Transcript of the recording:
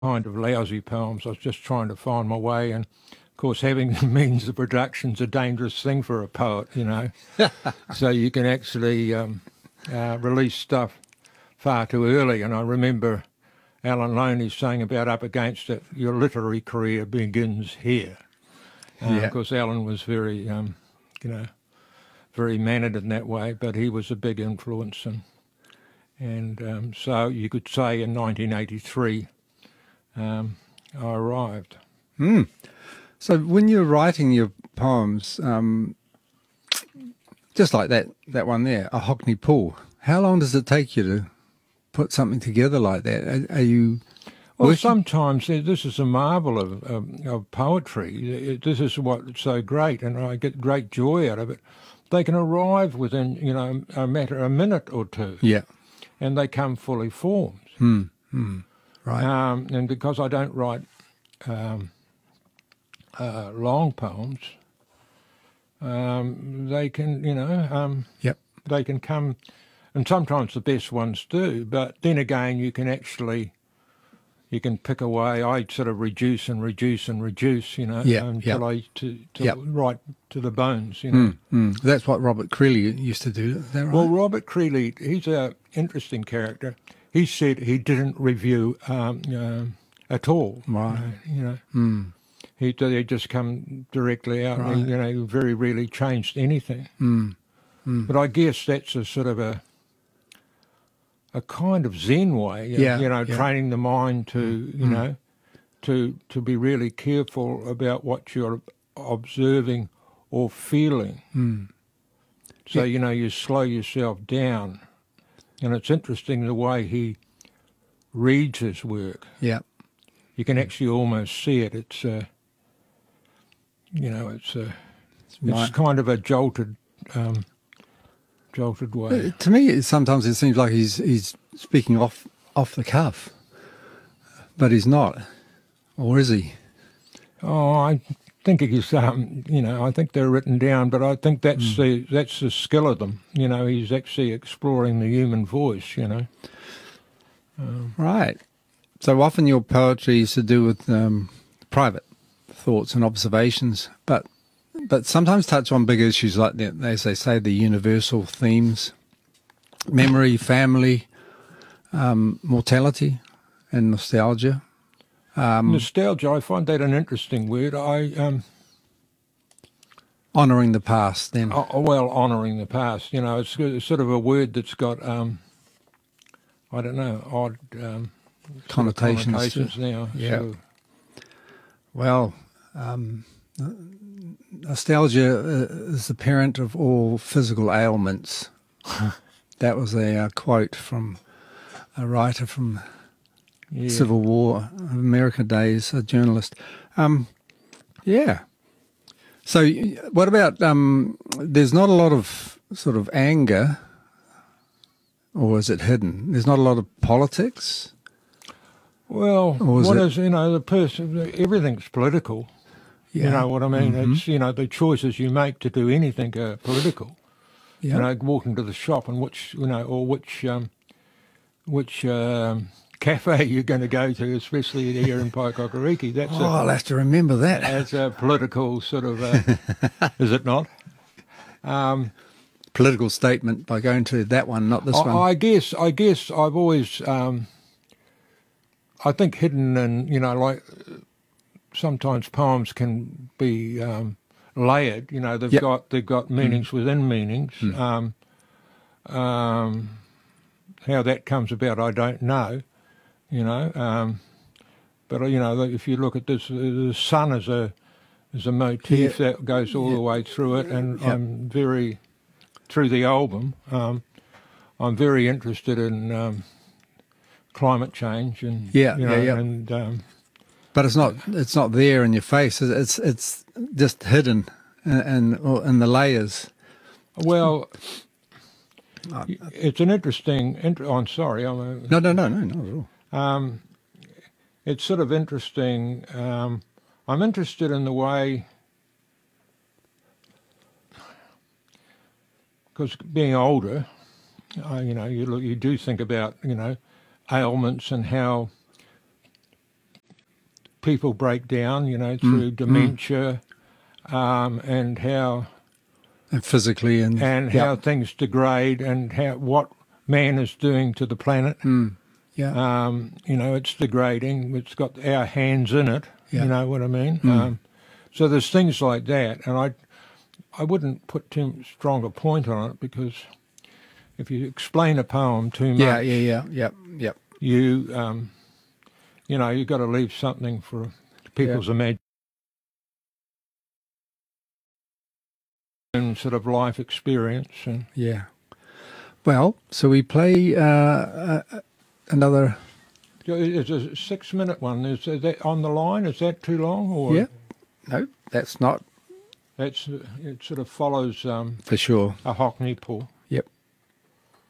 kind of lousy poems. I was just trying to find my way, and of course, having the means of production's a dangerous thing for a poet, you know. So you can actually release stuff far too early. And I remember Alan Loney saying about Up Against It, your literary career begins here. Yeah. Of course, Alan was very, very mannered in that way, but he was a big influence. And so you could say in 1983, I arrived. So when you're writing your poems, just like that one there, A Hockney Pool, how long does it take you to put something together like that? Are you Well, working? sometimes this is a marvel of poetry. This is what's so great, and I get great joy out of it. They can arrive within, a minute or two, Yeah. and they come fully formed. Right. And because I don't write long poems, they can, Yep. they can come, and sometimes the best ones do. But then again, you can pick away. I sort of reduce and reduce and reduce, Yeah, until yeah. I to Yep. right to the bones, you know. That's what Robert Creeley used to do. Is that right? Well, Robert Creeley, he's an interesting character. He said he didn't review at all. Right. He just come directly out. Right. And, he very rarely changed anything. But I guess that's a sort of a kind of Zen way, Yeah. training the mind to, to be really careful about what you're observing or feeling. So, you slow yourself down. And it's interesting the way he reads his work. Yeah. You can actually almost see it. It's, it's kind of a jolted way. To me, sometimes it seems like he's speaking off the cuff, but he's not, or is he? Oh, I think he's, I think they're written down, but I think that's the skill of them. He's actually exploring the human voice. Right. So often your poetry is to do with private thoughts and observations, but sometimes touch on big issues like, as they say, the universal themes: memory, family, mortality, and nostalgia. Nostalgia, I find that an interesting word. Honouring the past, then. Honouring the past. It's sort of a word that's got, I don't know, odd Connotations now. Yeah. So, Well, nostalgia is the parent of all physical ailments. That was a quote from a writer from Civil War, American days, a journalist. Yeah. So what about, there's not a lot of sort of anger, or is it hidden? There's not a lot of politics? Well, the person, everything's political. Yeah. You know what I mean? It's, the choices you make to do anything are political. Yeah. Walking to the shop and which cafe you're going to go to, especially here in Paikakariki. I'll have to remember that. That's a political sort of, is it not? Political statement by going to that one, not this one. I guess I've always, I think hidden and, like sometimes poems can be layered, they've got meanings within meanings. How that comes about, I don't know, but if you look at this, the sun is a motif that goes all the way through it, and I'm very, through the album, I'm very interested in climate change and and but it's not there in your face. It's just hidden and in the layers. Well, it's an interesting. I'm sorry. No, not at all. It's sort of interesting. I'm interested in the way, because being older, you do think about ailments and how people break down, you know, through dementia, and how And physically and how things degrade, and what man is doing to the planet. yeah, You know, it's degrading. It's got our hands in it. Yeah. You know what I mean? So there's things like that, and I wouldn't put too strong a point on it, because if you explain a poem too much, yeah. you you know, you've got to leave something for people's imagination and sort of life experience. And Yeah. Well, so we play another. it's a 6-minute one. Is that on the line? Is that too long? Or Yeah. No, that's not it sort of follows for sure. a Hockney pull.